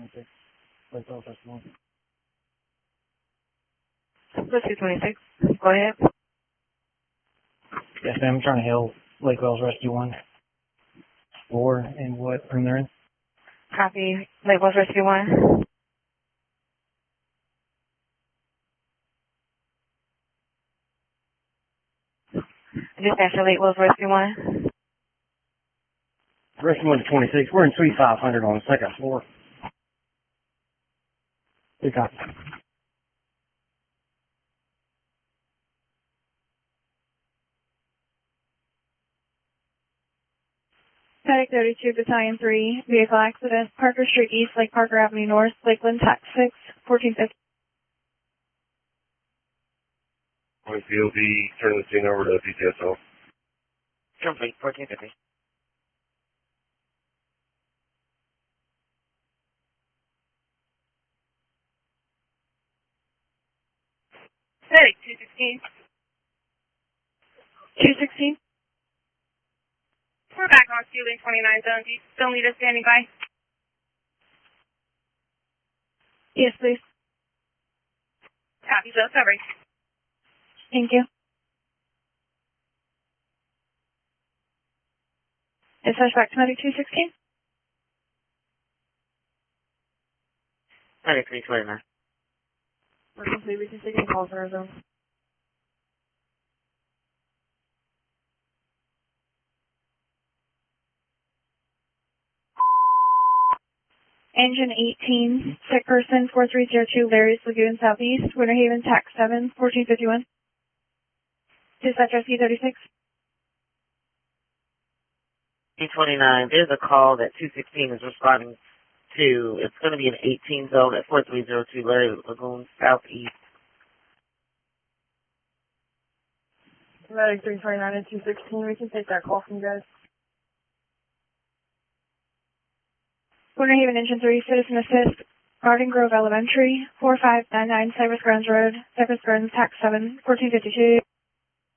226. Lake Wells Rescue 1. Rescue 26. Go ahead. Yes, ma'am. I'm trying to hail Lake Wells Rescue 1. Or in what room they're in? Copy. Lake Wells Rescue 1. Dispatcher Lake Wells Rescue 1. Rescue 1 to 26. We're in Suite 500 on the second floor. Good copy. Medic 32, Battalion 3, vehicle accident, Parker Street East, Lake Parker Avenue North, Lakeland, TAC 6, 1450. POV, turning the scene over to PCSO. Complete, 1450. Medic 216. 216? We're back on Fueling 29 zone. Do you still need us standing by? Yes, please. Copy, so covering. Thank you. Dispatch back to Medic 216. Medic 329. We're complete. We can take any calls in our zone. Engine 18, sick person, 4302, Larry's Lagoon Southeast, Winter Haven, TAC 7, 1451. Dispatch Rescue 36. 329. There's a call that 216 is responding to. It's going to be an 18 zone at 4302 Larry Lagoon Southeast. Medic 329 and 216, we can take that call from you guys. Winter Haven Engine 3, Citizen Assist, Garden Grove Elementary, 4599 Cypress Grounds Road, Cypress Gardens, TAC 7, 1452.